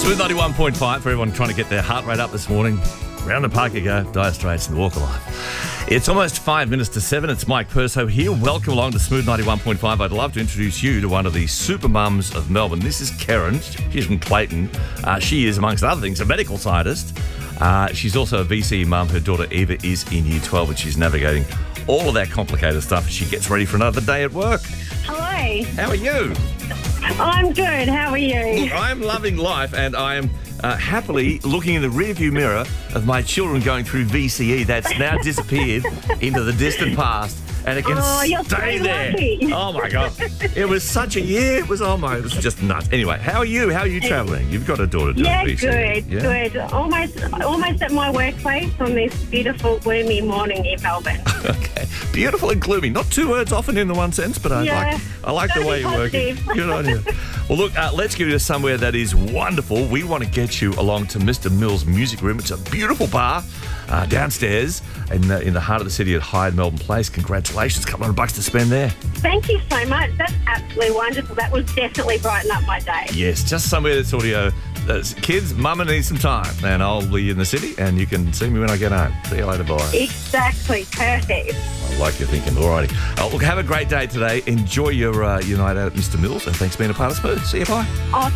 Smooth 91.5 for everyone trying to get their heart rate up this morning. Round the park you go, Dire Straits and Walk Alive. It's almost 5 minutes to 7. It's Mike Perso here. Welcome along to Smooth 91.5. I'd love to introduce you to one of the super mums of Melbourne. This is Karen. She's from Clayton. She is, amongst other things, a medical scientist. She's also a VC mum. Her daughter Eva is in year 12 and she's navigating all of that complicated stuff as she gets ready for another day at work. Hello. How are you? I'm good. How are you? Look, I'm loving life and I am happily looking in the rearview mirror of my children going through VCE that's now disappeared into the distant past and it can stay so there. lucky. Oh my God. It was such a year. It was just nuts. Anyway, how are you? How are you travelling? You've got a daughter doing VCE. Good. Almost at my workplace on this beautiful, gloomy morning in Melbourne. Okay. Beautiful and gloomy. Not two words often in the one sentence, but I like the way you're working. Good on you. Well, look, let's go to somewhere that is wonderful. We want to get you along to Mr. Mills Music Room. It's a beautiful bar downstairs in the heart of the city at Hyde Melbourne Place. Congratulations. A couple $100 to spend there. Thank you so much. That's absolutely wonderful. That will definitely brighten up my day. Yes, just somewhere that's audio. Kids, Mama needs some time, and I'll be in the city, and you can see me when I get home. See you later, bye. Exactly. Perfect. I like your thinking. Alrighty. Look, have a great day today. Enjoy your night out at Mr. Mills, and thanks for being a part of Smooth. See you, bye. Oh,